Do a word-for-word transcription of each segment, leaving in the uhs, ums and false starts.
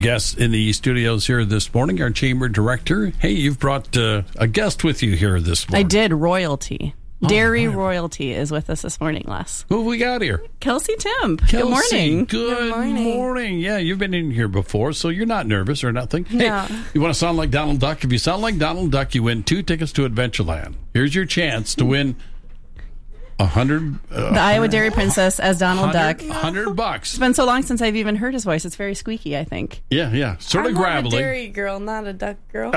Guest in the studios here this morning, our chamber director. Hey, you've brought uh, a guest with you here this morning. I did. Royalty. Oh, Dairy right. Royalty is with us this morning, Les. Who have we got here? Kelsey Timp. Kelsey, Good morning. Good, Good morning. morning. Yeah, you've been in here before, so you're not nervous or nothing. No. Hey, you want to sound like Donald Duck? If you sound like Donald Duck, you win two tickets to Adventureland. Here's your chance to win a hundred. Uh, The Iowa Dairy Princess as Donald Duck. Hundred bucks. It's been so long since I've even heard his voice. It's very squeaky, I think. Yeah, yeah, sort of I'm more gravelly. a dairy girl, not a duck girl.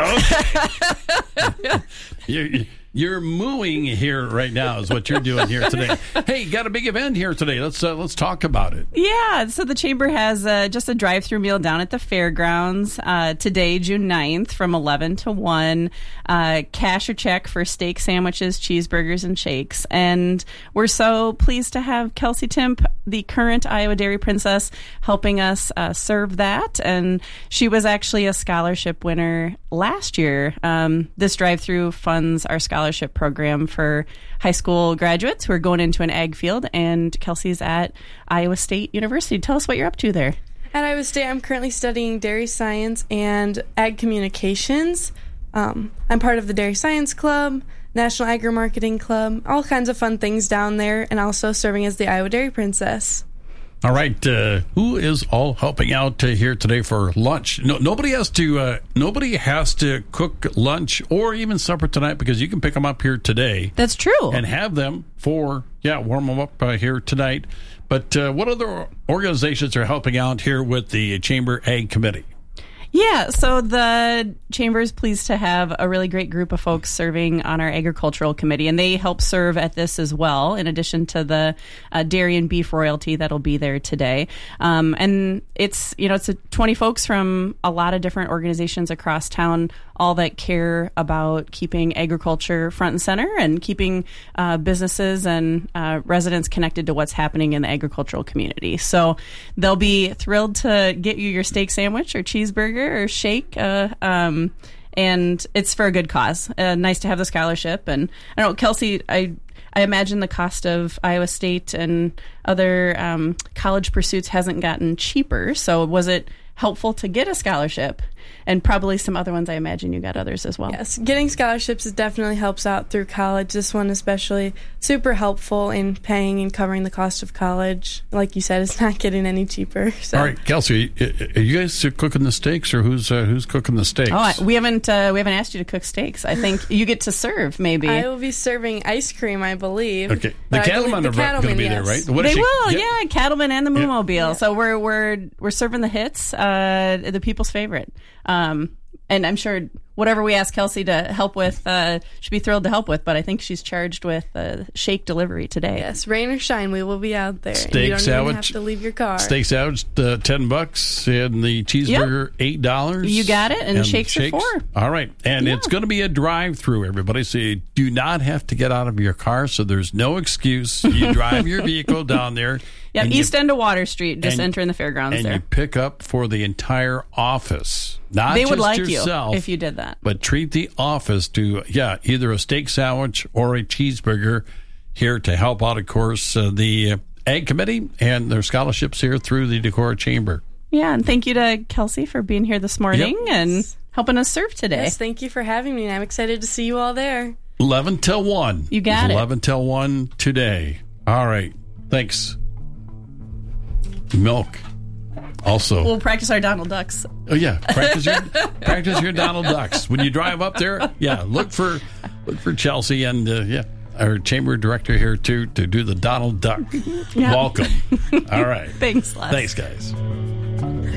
You're, you're mooing here right now is what you're doing here today. Hey, you got a big event here today. Let's uh, let's talk about it. Yeah, so the Chamber has uh, just a drive-through meal down at the fairgrounds uh, today, June ninth, from eleven to one. Uh, cash or check for steak sandwiches, cheeseburgers, and shakes. And we're so pleased to have Kelsey Timp, the current Iowa Dairy Princess, helping us uh, serve that. And she was actually a scholarship winner last year. Um, this drive-through funds our scholarship program for high school graduates who are going into an ag field, and Kelsey's at Iowa State University. Tell us what you're up to there. At Iowa State, I'm currently studying dairy science and ag communications. Um, I'm part of the Dairy Science Club, National Agri-Marketing Club, all kinds of fun things down there, and also serving as the Iowa Dairy Princess. All right, uh, who is all helping out uh, here today for lunch? No, nobody has to. Uh, nobody has to cook lunch or even supper tonight because you can pick them up here today. That's true. And have them for yeah, warm them up uh, here tonight. But uh, what other organizations are helping out here with the Chamber Ag Committee? Yeah, so the Chamber is pleased to have a really great group of folks serving on our agricultural committee, and they help serve at this as well, in addition to the uh, dairy and beef royalty that'll be there today. Um, and it's, you know, it's a twenty folks from a lot of different organizations across town, all that care about keeping agriculture front and center and keeping uh, businesses and uh, residents connected to what's happening in the agricultural community. So they'll be thrilled to get you your steak sandwich or cheeseburger or shake, uh, um, and it's for a good cause. Uh, nice to have the scholarship. And I don't know, Kelsey, I I imagine the cost of Iowa State and other um, college pursuits hasn't gotten cheaper. So was it helpful to get a scholarship? And probably some other ones, I imagine you got others as well. Yes, getting scholarships definitely helps out through college. This one especially super helpful in paying and covering the cost of college. Like you said, it's not getting any cheaper. So. All right, Kelsey, are you guys cooking the steaks, or who's uh, who's cooking the steaks? Oh, I, we haven't uh, we haven't asked you to cook steaks. I think you get to serve. Maybe I will be serving ice cream, I believe. Okay, the But I cattlemen believe are going to be there, yes. right? What they is she- will, yeah. yeah, Cattlemen and the Yeah. Moomobile. Yeah. So we're we're we're serving the hits, uh, the people's favorite. Um, and I'm sure whatever we ask Kelsey to help with, uh, she'd be thrilled to help with. But I think she's charged with uh, shake delivery today. Yes, rain or shine, we will be out there. Steak and you don't sandwich. even have to leave your car. Steak sandwich, uh, ten bucks, and the cheeseburger, eight dollars. You got it, and the shakes are four. All right, and Yeah. it's going to be a drive-through, everybody. So you do not have to get out of your car. So there's no excuse. You drive your vehicle down there. Yeah, and east you, end of Water Street, just and- entering the fairgrounds and there. you pick up for the entire office. Not They just would like yourself, you if you did that. but treat the office to yeah, either a steak sandwich or a cheeseburger here to help out, of course, uh, the uh, Ag Committee and their scholarships here through the Decorah Chamber. Yeah, and thank you to Kelsey for being here this morning Yep. and helping us serve today. Yes, thank you for having me. I'm excited to see you all there. eleven till one. You got It's it. eleven till one today. All right. Thanks. Milk. Also. We'll practice our Donald Ducks. Oh yeah, practice your practice your Donald Ducks when you drive up there. Yeah, look for look for Chelsea and uh, yeah, our chamber director here too to do the Donald Duck. Yeah. Welcome. All right. Thanks, Les. Thanks, guys.